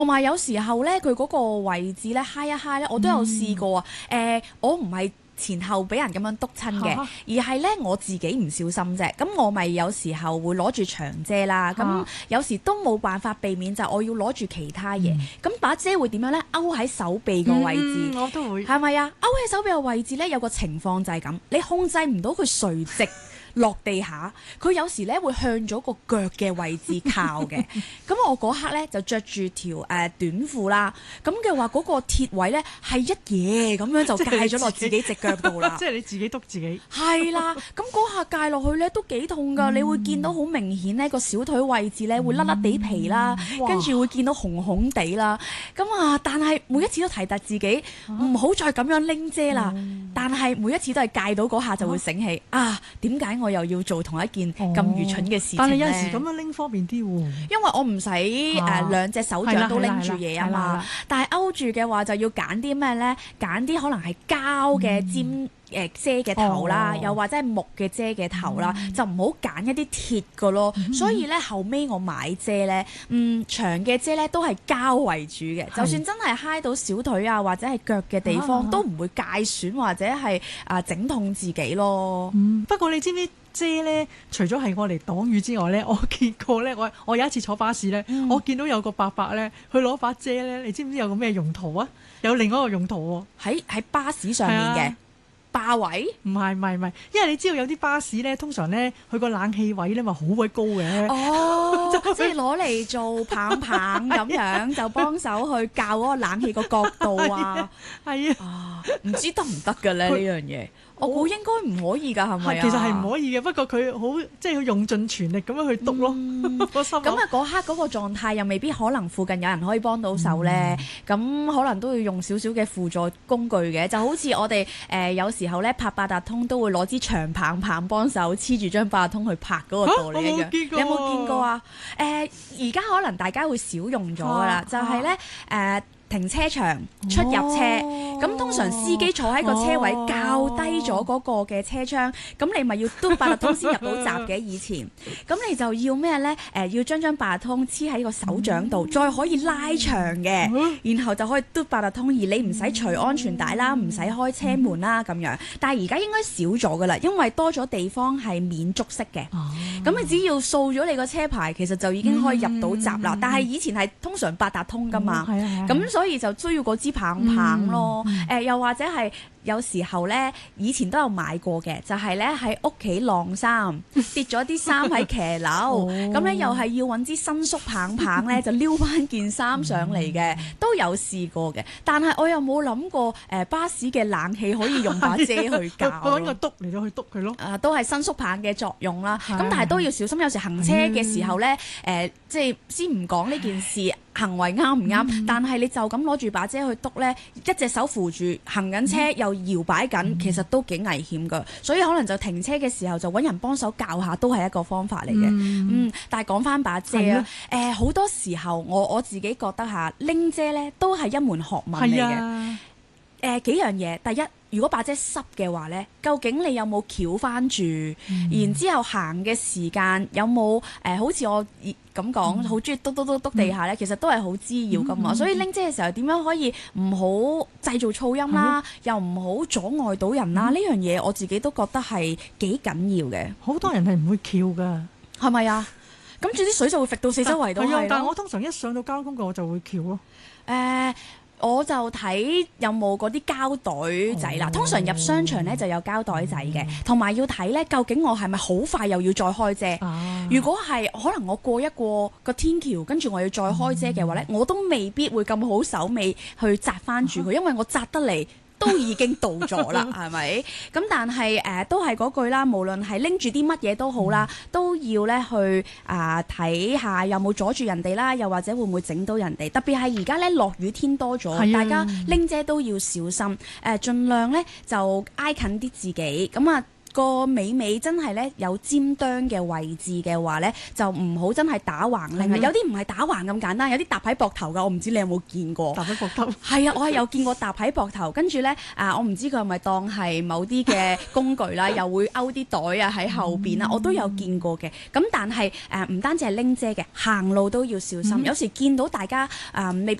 同埋有時候咧，佢嗰個位置咧揩一揩咧，我都有試過啊。我唔係前後俾人咁樣篤親嘅，而係咧我自己唔小心啫。咁我咪有時候會攞住長遮啦，咁有時都冇辦法避免就我要攞住其他嘢。咁把遮會點樣咧？勾喺手臂個位置， 我都會。 係咪啊？勾喺手臂個位置咧，有個情況就係咁，你控制唔到佢垂直落地下，佢有時咧會向咗個腳嘅位置靠嘅。咁我嗰刻咧就着住條短褲啦，咁嘅話嗰個鐵位咧係一嘢咁樣就戒咗落自己隻腳度啦。 即係你自己篤自己。 係啦，咁嗰下戒落去咧都幾痛㗎，你會見到好明顯咧個小腿位置咧會甩甩地皮啦，跟住會見到紅紅地啦。咁啊，但係每一次都提達自己唔好再咁樣拎遮啦。但係每一次都係戒到嗰下就會醒起點解我又要做同一件咁愚蠢嘅事情呢？ 但係有時咁樣拎方便啲喎， 因為我唔使兩隻手掌都拎住嘢啊嘛。但係勾住嘅話就要揀啲咩呢？揀啲可能係膠嘅尖遮嘅頭啦，又或者係木嘅遮嘅頭啦，就唔好揀一啲鐵嘅咯。所以咧後尾我買遮咧，長嘅遮咧都係膠為主嘅，就算真係揩到小腿啊或者係腳嘅地方，都唔會界損或者係整痛自己咯。 不過你知唔知遮咧，除咗係我嚟擋雨之外咧，我見過咧，我有一次坐巴士咧，我見到有個伯伯咧，佢攞把遮咧，你知唔知有個咩用途啊？有另外一個用途喎， 喺巴士上面嘅。霸位？ 唔係，因為你知道有啲巴士咧，通常咧佢個冷氣位咧咪好鬼高嘅。 即係攞嚟做棒棒咁樣，就幫手去校嗰個冷氣個角度啊。 係啊， 唔知得唔得嘅咧呢樣嘢？我估應該唔可以㗎，係咪啊？ 其實係唔可以嘅，不過佢好即係佢用盡全力咁樣去篤咯。咁嗰刻嗰個狀態又未必可能附近有人可以幫到手咧，咁可能都要用少少嘅輔助工具嘅，就好似我哋有時候咧拍八達通都會攞支長棒棒幫手黐住張八達通去拍嗰個道理一樣。你有冇見過啊？而家可能大家會少用咗㗎啦，就係咧停車場出入車，咁通常司機坐喺個車位較低咗嗰個嘅車窗，咁你咪要嘟八達通先入到閘嘅以前，咁你就要咩呢？要將八達通黐喺個手掌度，再可以拉長嘅，然後就可以嘟八達通，而你唔使除安全帶啦，唔使開車門啦咁樣。但係而家應該少咗噶啦，因為多咗地方係免觸式嘅，咁你只要掃咗你個車牌，其實就已經可以入到閘啦。但係以前係通常八達通噶嘛，咁所以就需要嗰支棒棒咯。又或者係有時候咧，以前都有買過嘅，就係咧喺屋企晾衫，跌咗啲衫喺騎樓，咁咧又係要揾支伸縮棒棒咧，就撩翻件衫上嚟嘅，都有試過嘅。但係我又冇諗過巴士嘅冷氣可以用把遮去校， 揾個篤嚟到去篤佢咯。 都係伸縮棒嘅作用啦。咁但係都要小心，有時行車嘅時候咧，即係先唔講呢件事行為啱唔啱，但係你就咁攞住把遮去篤咧，一隻手扶住行緊車又搖擺緊，其實都幾危險㗎。所以可能就停車嘅時候就揾人幫手校下，都係一個方法嚟嘅。但係講翻把遮啊，好多時候我自己覺得嚇拎遮咧都係一門學問嚟嘅。幾樣嘢，第一，如果把遮濕嘅話呢，究竟你有冇翹翻住？然之後行嘅時間有冇好似我咁講，好中意篤地下呢？其實都係好滋擾噶嘛。所以拎遮嘅時候點樣可以唔好製造噪音啦，又唔好阻礙到人啦？呢樣嘢我自己都覺得係幾緊要嘅。 好多人係唔會翹噶，係咪啊？咁住啲水就會揈到四周圍都係。 但係我通常一上到交通工具我就會翹咯。 我就睇有冇嗰啲膠袋仔啦。通常入商場咧就有膠袋仔嘅，同埋要睇咧究竟我係咪好快又要再開遮。如果係可能我過一過個天橋，跟住我要再開遮嘅話咧，我都未必會咁好手尾去紮翻住佢，因為我紮得嚟都已經到咗啦，係咪？咁但係都係嗰句啦，無論係拎住啲乜嘢都好啦，都要咧去睇下有冇阻住人哋啦，又或者會唔會整到人哋。特別係而家咧落雨天多咗，大家拎遮都要小心。盡量咧就挨近啲自己咁啊。 個尾真係咧有尖端嘅位置嘅話咧，就唔好真係打橫拎啊！有啲唔係打橫咁簡單，有啲搭喺膊頭㗎，我唔知你有冇見過？ 搭喺膊頭。 係啊，我係有見過搭喺膊頭，跟住咧我唔知佢係咪當係某啲嘅工具啦，又會勾啲袋啊喺後邊啊，我都有見過嘅。咁但係唔單止係拎遮嘅，行路都要小心。有時見到大家未必